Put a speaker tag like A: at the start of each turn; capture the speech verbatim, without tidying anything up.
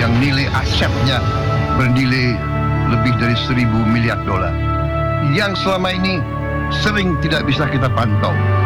A: yang nilai asetnya bernilai lebih dari seribu miliar dolar, yang selama ini sering tidak bisa kita pantau.